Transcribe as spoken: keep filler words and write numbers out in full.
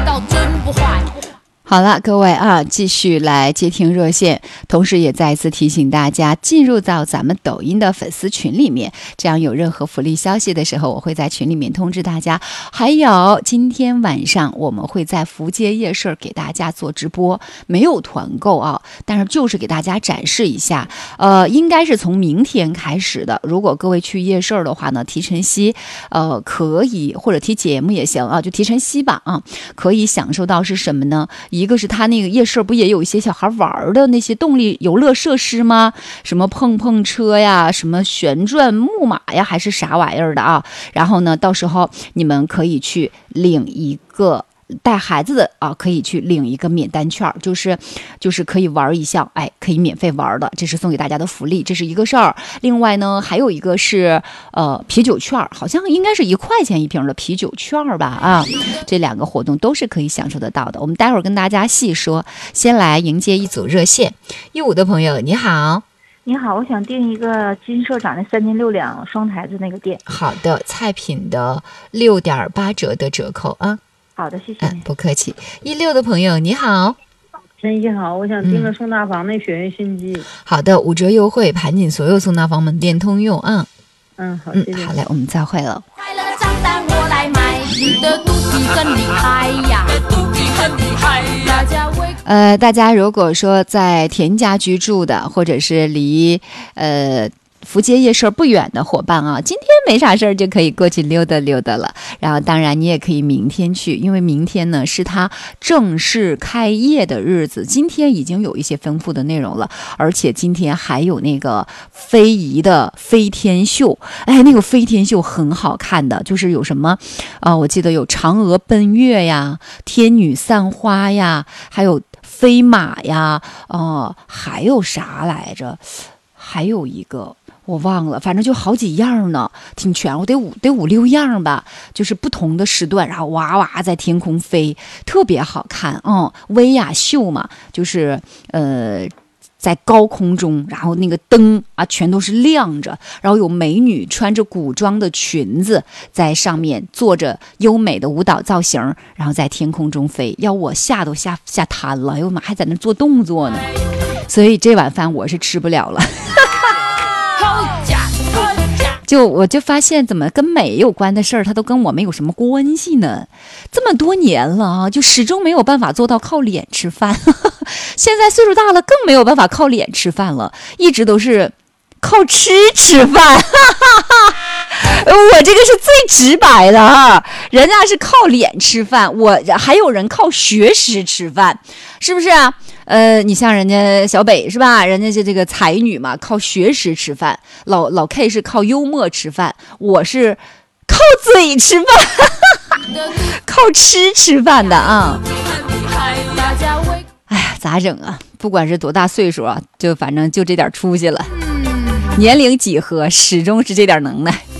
道真不坏。 好了，各位啊，继续来接听热线，同时也再一次提醒大家进入到咱们抖音的粉丝群里面，这样有任何福利消息的时候，我会在群里面通知大家。还有今天晚上我们会在福街夜市给大家做直播，没有团购啊，但是就是给大家展示一下，呃，应该是从明天开始的。如果各位去夜市的话呢，提晨曦，呃，可以或者提节目也行啊，就提晨曦吧啊，可以享受到是什么呢？一个是他那个夜市不也有一些小孩玩的那些动力游乐设施吗？什么碰碰车呀，什么旋转木马呀，还是啥玩意儿的啊？然后呢，到时候你们可以去领一个。带孩子的啊，可以去领一个免单券，就是就是可以玩一项，哎，可以免费玩的，这是送给大家的福利，这是一个事儿。另外呢，还有一个是呃啤酒券，好像应该是一块钱一瓶的啤酒券吧啊，这两个活动都是可以享受得到的。我们待会儿跟大家细说，先来迎接一组热线。一五的朋友你好。 你好，我想订一个金社长的三斤六两双台子那个店。 好的，菜品的六点八折的折扣啊。 好的，谢谢、 嗯。不客气。一六的朋友你好。 晨曦好，我想订个宋大房的雪域熏鸡、嗯。 好的，五折优惠，盘锦所有宋大房门店通用啊。 嗯，好，谢谢。 嗯，好嘞，我们再会了。 快乐账单我来买，你的肚皮真厉害呀，肚皮很厉害。大家为呃，大家如果说在田家居住的，或者是离呃。福街夜市不远的伙伴啊，今天没啥事儿就可以过去溜达溜达了。然后当然你也可以明天去，因为明天呢是他正式开业的日子。今天已经有一些丰富的内容了，而且今天还有那个非遗的飞天秀。哎，那个飞天秀很好看的，就是有什么啊、呃？我记得有嫦娥奔月呀，天女散花呀，还有飞马呀，哦、呃，还有啥来着？还有一个。我忘了，反正就好几样呢，挺全，我得五得五六样吧，就是不同的时段，然后哇哇在天空飞，特别好看。嗯，薇娅秀嘛，就是呃在高空中，然后那个灯啊全都是亮着，然后有美女穿着古装的裙子在上面做着优美的舞蹈造型，然后在天空中飞，要我吓都吓吓瘫了，哎呦妈，还在那做动作呢，所以这碗饭我是吃不了了。就我就发现，怎么跟美有关的事儿，它都跟我没有什么关系呢？这么多年了啊，就始终没有办法做到靠脸吃饭。现在岁数大了，更没有办法靠脸吃饭了，一直都是靠吃吃饭。我这个是最直白的啊，人家是靠脸吃饭，我还有人靠学识吃饭，是不是啊？呃，你像人家小北是吧？人家是这个才女嘛，靠学识吃饭。老老 K 是靠幽默吃饭，我是靠嘴吃饭，靠吃吃饭的啊。哎呀，咋整啊？不管是多大岁数啊，就反正就这点出息了。年龄几何，始终是这点能耐。